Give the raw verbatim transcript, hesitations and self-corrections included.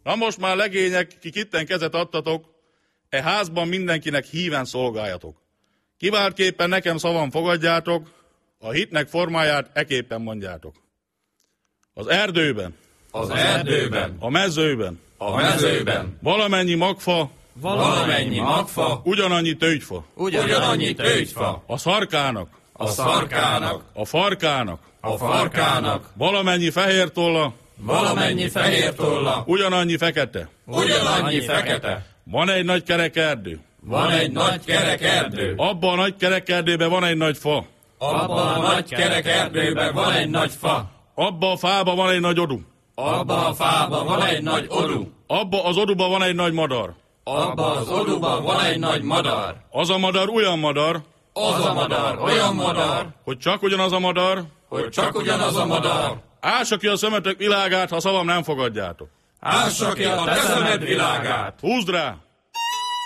Na most már legények, ki kitten kezet adtatok, e házban mindenkinek híven szolgáljatok. Kiváltképpen nekem szavam fogadjátok, a hitnek formáját eképpen mondjátok. Az erdőben, Az erdőben, a mezőben, a mezőben, valamennyi magfa, valamennyi magfa, ugyanannyi tőgyfa. ugyanannyi tőgyfa, A szarkának, a szarkának, a farkának, a farkának, valamennyi fehér tolla, valamennyi fehér tolla, ugyanannyi fekete. ugyanannyi fekete. Van egy nagy kerek erdő. Van egy nagy kerek erdő, Abban a nagy kerek erdőben van egy nagy fa. abban a nagy kerek erdőben van egy nagy fa, Abban a fában van egy nagy odu. abban a fában van egy nagy odu, Abban az oduban van egy nagy madar. abban az oduban van egy nagy madar. Az a madar olyan madar, Az a madar olyan madar, hogy csak ugyanaz a madar, hogy csak ugyanaz a madar, ássa ki a szemetek világát, ha szavam nem fogadjátok. ássa ki a te szemed világát. Húzd rá!